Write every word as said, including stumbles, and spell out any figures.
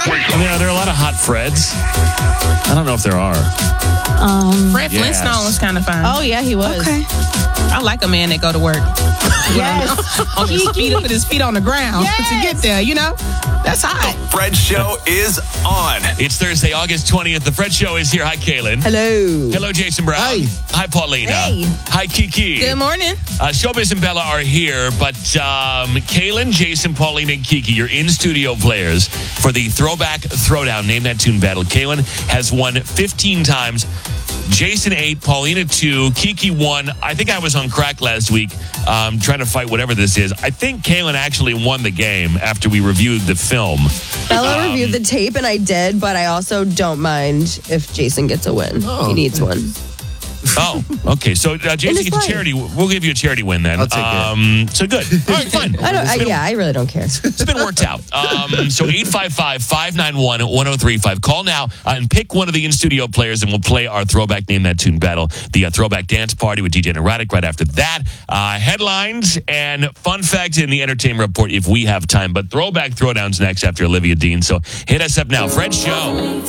I mean, are there a lot of hot Freds? I don't know if there are. Um, Fred Yes. Flintstone was kind of fun. oh, yeah, he was. okay. I like a man that go to work. Yes. on his feet, put his feet on the ground Yes. to get there. You know, that's hot. Fred Show is on. It's Thursday, August twentieth. The Fred Show is here. Hi, Kaylin. Hello. Hello, Jason Brown. Hi. Hi, Paulina. Hey. Hi, Kiki. Good morning. Uh, Showbiz and Bella are here, but um, Kaylin, Jason, Paulina, and Kiki, your in-studio players for the Throwback Throwdown Name That Tune battle. Kaylin has won fifteen times. Jason eight, Paulina two, Kiki one. I think I was on crack last week um, trying to fight whatever this is. I think Kaylin actually won the game after we reviewed the film. Bella Um, reviewed the tape, and I did, but I also don't mind if Jason gets a win. Oh. He needs one. Oh, okay. So uh, Jason it's gets a fine. charity. We'll give you a charity win then. I'll take it. um, So good. All right, fine. I don't. It's I, been- yeah, I really don't care. It's been worked out. Um, so eight five five, five nine one, one oh three five. Call now uh, and pick one of the in-studio players, and we'll play our Throwback Name That Tune battle, the uh, Throwback Dance Party with D J Neurotic right after that. Uh, headlines and fun facts in the Entertainment Report if we have time. But Throwback Throwdown's next after Olivia Dean. So hit us up now. Fred Show.